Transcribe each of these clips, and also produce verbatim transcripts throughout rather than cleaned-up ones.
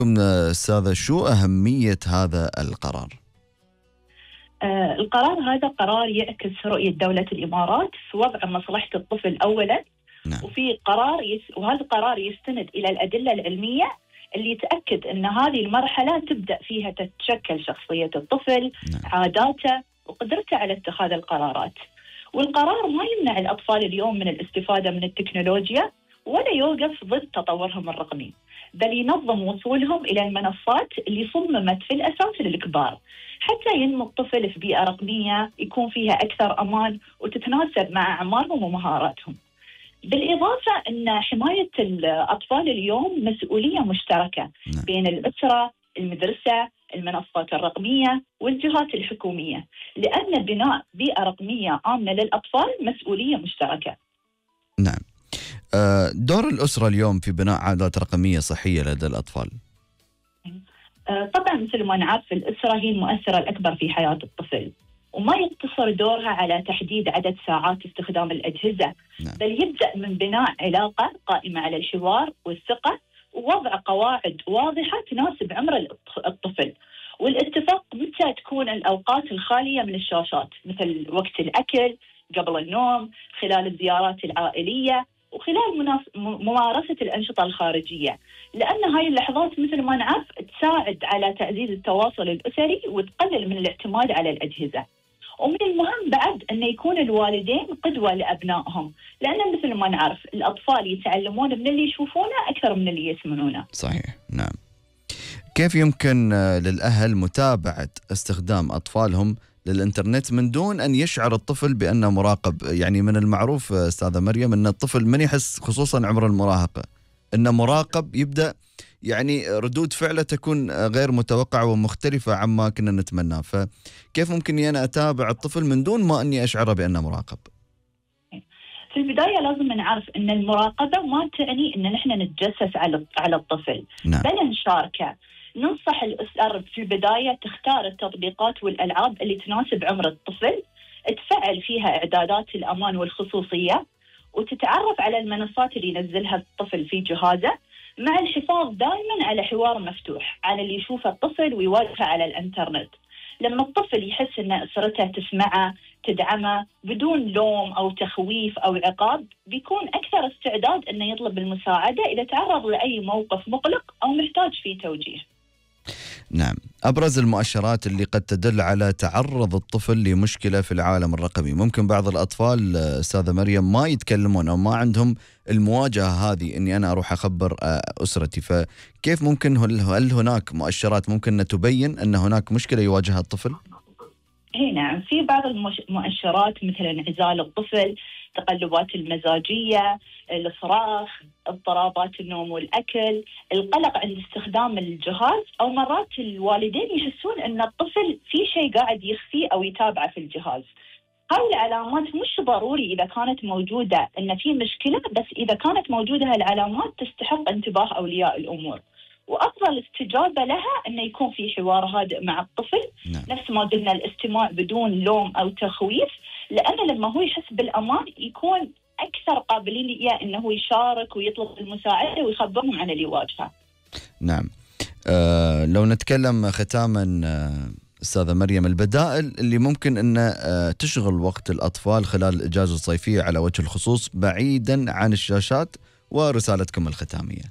أستاذة، شو أهمية هذا القرار؟ آه القرار هذا قرار يعكس رؤية دولة الإمارات في وضع مصلحة الطفل أولا. نعم. وفي قرار يس... وهذا القرار يستند إلى الأدلة العلمية اللي تأكد أن هذه المرحلة تبدأ فيها تتشكل شخصية الطفل، نعم. عاداته وقدرته على اتخاذ القرارات. والقرار ما يمنع الأطفال اليوم من الاستفادة من التكنولوجيا ولا يوقف ضد تطورهم الرقمي، بل ينظم وصولهم إلى المنصات اللي صممت في الأساس للكبار حتى ينمو الطفل في بيئة رقمية يكون فيها أكثر أمان وتتناسب مع أعمارهم ومهاراتهم. بالإضافة أن حماية الأطفال اليوم مسؤولية مشتركة نعم. بين الأسرة، المدرسة، المنصات الرقمية والجهات الحكومية، لأن بناء بيئة رقمية آمنة للأطفال مسؤولية مشتركة. نعم. دور الأسرة اليوم في بناء عادات رقمية صحية لدى الأطفال. طبعا مثل ما نعرف الأسرة هي المؤثرة الأكبر في حياة الطفل، وما يقتصر دورها على تحديد عدد ساعات استخدام الأجهزة. نعم. بل يبدأ من بناء علاقة قائمة على الحوار والثقة ووضع قواعد واضحة تناسب عمر الطفل، والاتفاق متى تكون الأوقات الخالية من الشاشات مثل وقت الأكل، قبل النوم، خلال الزيارات العائلية، وخلال مناس... ممارسة الأنشطة الخارجية، لأن هاي اللحظات مثل ما نعرف تساعد على تعزيز التواصل الأسري وتقلل من الاعتماد على الأجهزة. ومن المهم بعد أن يكون الوالدين قدوة لأبنائهم، لأن مثل ما نعرف الأطفال يتعلمون من اللي يشوفونه أكثر من اللي يسمعونه. صحيح. نعم. كيف يمكن للأهل متابعة استخدام أطفالهم للإنترنت من دون أن يشعر الطفل بأنه مراقب؟ يعني من المعروف أستاذة مريم أن الطفل من يحس خصوصا عمر المراهقة أنه مراقب يبدأ يعني ردود فعله تكون غير متوقعة ومختلفة عما كنا نتمناه، فكيف ممكن أنا أتابع الطفل من دون ما أني أشعر بأنه مراقب؟ في البداية لازم نعرف أن المراقبة ما تعني أن نحن نتجسس على على الطفل. نعم. بل نشاركه. ننصح الأسر في البداية تختار التطبيقات والألعاب اللي تناسب عمر الطفل، تفعل فيها إعدادات الأمان والخصوصية، وتتعرف على المنصات اللي ينزلها الطفل في جهازه، مع الحفاظ دائما على حوار مفتوح على اللي يشوفه الطفل ويواجهه على الانترنت. لما الطفل يحس ان اسرته تسمعه تدعمه بدون لوم او تخويف او عقاب، بيكون اكثر استعداد انه يطلب المساعده اذا تعرض لاي موقف مقلق او محتاج فيه توجيه. نعم. أبرز المؤشرات اللي قد تدل على تعرض الطفل لمشكلة في العالم الرقمي. ممكن بعض الأطفال أستاذة مريم ما يتكلمون أو ما عندهم المواجهة هذه إني أنا أروح أخبر أسرتي، فكيف ممكن هل هناك مؤشرات ممكن تبين أن هناك مشكلة يواجهها الطفل؟ هي نعم، في بعض المؤشرات مثل انعزال الطفل، تقلبات المزاجية، الصراخ، اضطرابات النوم والأكل، القلق عند استخدام الجهاز، أو مرات الوالدين يحسون أن الطفل في شيء قاعد يخفيه أو يتابعه في الجهاز. هاي العلامات مش ضروري إذا كانت موجودة أن في مشكلة، بس إذا كانت موجودة هالعلامات تستحق انتباه أولياء الأمور. وأفضل استجابة لها أنه يكون في حوار هادئ مع الطفل. نعم. نفس ما قلنا الاستماع بدون لوم أو تخويف، لأنه لما هو يحس بالأمان يكون أكثر قابلية أنه يشارك ويطلب المساعدة ويخبرهم عن اللي يواجهه. نعم. أه لو نتكلم ختاما أه أستاذة مريم، البدائل اللي ممكن أن أه تشغل وقت الأطفال خلال الإجازة الصيفية على وجه الخصوص بعيدا عن الشاشات، ورسالتكم الختامية.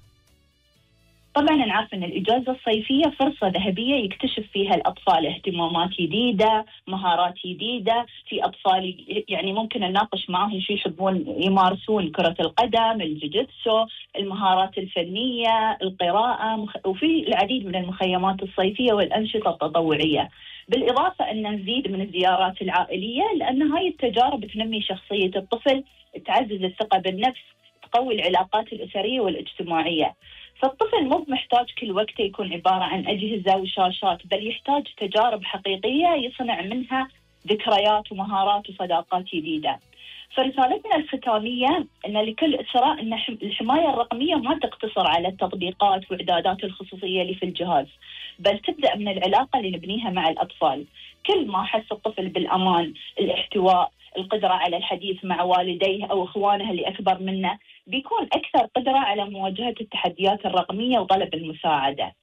طبعا نعرف أن الإجازة الصيفية فرصة ذهبية يكتشف فيها الأطفال اهتمامات جديدة، مهارات جديدة. في أطفال يعني ممكن نناقش معهم شو يحبون يمارسون، كرة القدم، الجوجيتسو، المهارات الفنية، القراءة، وفي العديد من المخيمات الصيفية والأنشطة التطوعية. بالإضافة أن نزيد من الزيارات العائلية، لأن هاي التجارب تنمي شخصية الطفل، تعزز الثقة بالنفس، تقوي العلاقات الأسرية والاجتماعية. فالطفل مو محتاج كل وقت يكون عبارة عن أجهزة وشاشات، بل يحتاج تجارب حقيقية يصنع منها ذكريات ومهارات وصداقات جديدة. فرسالتنا الختامية أن لكل أسرة أن الحماية الرقمية ما تقتصر على التطبيقات وإعدادات الخصوصية اللي في الجهاز، بل تبدأ من العلاقة اللي نبنيها مع الأطفال. كل ما حس الطفل بالأمان، الاحتواء، القدرة على الحديث مع والديه أو إخوانه اللي أكبر منه، بيكون أكثر قدرة على مواجهة التحديات الرقمية وطلب المساعدة.